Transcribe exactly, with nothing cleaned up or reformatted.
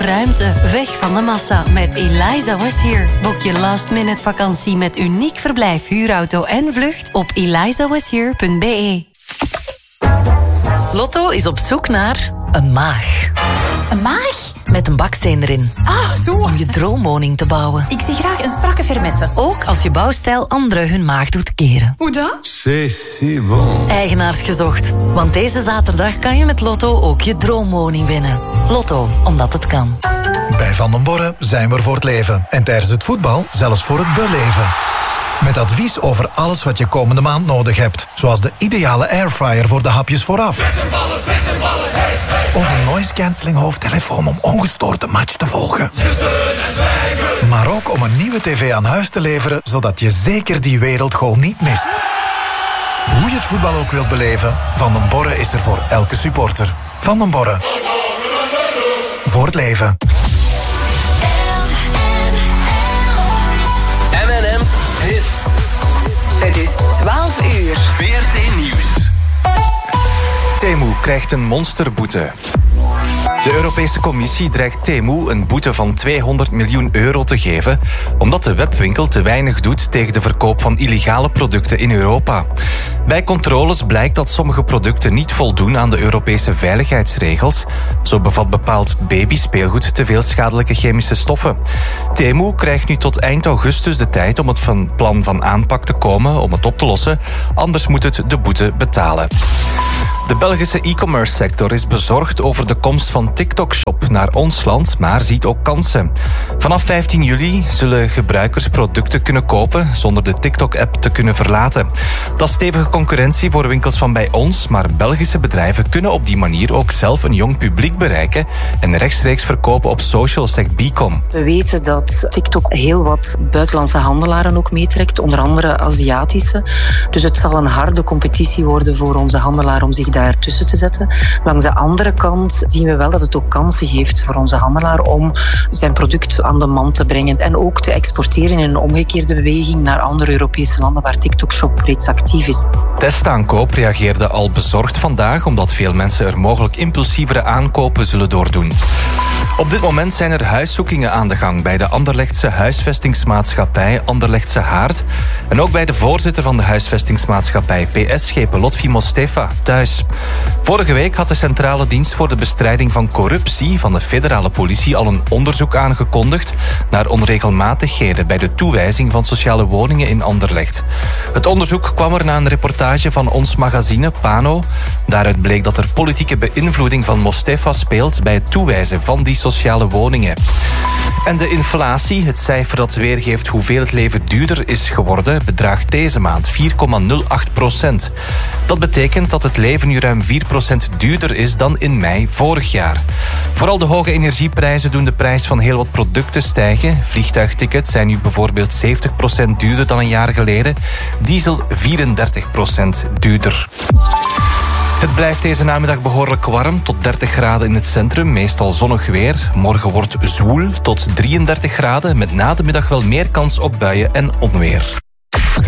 ruimte, weg van de massa met Eliza Was Here. Boek je last minute vakantie met uniek verblijf, huurauto en vlucht op eliza was here punt b e. Lotto is op zoek naar een maag. Een maag? Met een baksteen erin. Ah, zo. Om je droomwoning te bouwen. Ik zie graag een strakke fermette. Ook als je bouwstijl anderen hun maag doet keren. Hoe dan? C'est si bon. Eigenaars gezocht. Want deze zaterdag kan je met Lotto ook je droomwoning winnen. Lotto, omdat het kan. Bij Van den Borre zijn we er voor het leven. En tijdens het voetbal zelfs voor het beleven. Met advies over alles wat je komende maand nodig hebt. Zoals de ideale airfryer voor de hapjes vooraf. Bitterballen, bitterballen, hey, hey. Of een noise cancelling hoofdtelefoon om ongestoord de match te volgen. En zwijgen. Maar ook om een nieuwe tv aan huis te leveren, zodat je zeker die wereldgoal niet mist. Hoe je het voetbal ook wilt beleven, Van den Borre is er voor elke supporter. Van den Borre. Voor het leven. M en M Hits. Het is twaalf uur. V R T Nieuws. Temu krijgt een monsterboete. De Europese Commissie dreigt Temu een boete van tweehonderd miljoen euro te geven, omdat de webwinkel te weinig doet tegen de verkoop van illegale producten in Europa. Bij controles blijkt dat sommige producten niet voldoen aan de Europese veiligheidsregels. Zo bevat bepaald babyspeelgoed te veel schadelijke chemische stoffen. Temu krijgt nu tot eind augustus de tijd om het van plan van aanpak te komen om het op te lossen, anders moet het de boete betalen. De Belgische e-commerce sector is bezorgd over de komst van TikTok Shop naar ons land, maar ziet ook kansen. Vanaf vijftien juli zullen gebruikers producten kunnen kopen zonder de TikTok-app te kunnen verlaten. Dat is stevige concurrentie voor winkels van bij ons, maar Belgische bedrijven kunnen op die manier ook zelf een jong publiek bereiken en rechtstreeks verkopen op social, zegt Bicom. We weten dat TikTok heel wat buitenlandse handelaren ook meetrekt, onder andere Aziatische. Dus het zal een harde competitie worden voor onze handelaar om zich daar tussen te zetten. Langs de andere kant zien we wel dat het ook kansen geeft voor onze handelaar om zijn product aan de man te brengen en ook te exporteren in een omgekeerde beweging naar andere Europese landen waar TikTok Shop reeds actief is. Testaankoop reageerde al bezorgd vandaag, omdat veel mensen er mogelijk impulsievere aankopen zullen doordoen. Op dit moment zijn er huiszoekingen aan de gang bij de Anderlechtse huisvestingsmaatschappij Anderlechtse Haard. En ook bij de voorzitter van de huisvestingsmaatschappij P S-schepen Lotfi Mostefa thuis. Vorige week had de Centrale Dienst voor de Bestrijding van Corruptie van de federale politie al een onderzoek aangekondigd naar onregelmatigheden bij de toewijzing van sociale woningen in Anderlecht. Het onderzoek kwam er na een reportage van ons magazine Pano. Daaruit bleek dat er politieke beïnvloeding van Mostefa speelt bij het toewijzen van die sociale woningen. En de inflatie, het cijfer dat weergeeft hoeveel het leven duurder is geworden, bedraagt deze maand vier komma nul acht procent. Dat betekent dat het leven nu ruim vier procent duurder is dan in mei vorig jaar. Vooral de hoge energieprijzen doen de prijs van heel wat producten stijgen. Vliegtuigtickets zijn nu bijvoorbeeld zeventig procent duurder dan een jaar geleden. Diesel vierendertig procent duurder. Het blijft deze namiddag behoorlijk warm, tot dertig graden in het centrum, meestal zonnig weer. Morgen wordt zwoel tot drieëndertig graden, met na de middag wel meer kans op buien en onweer.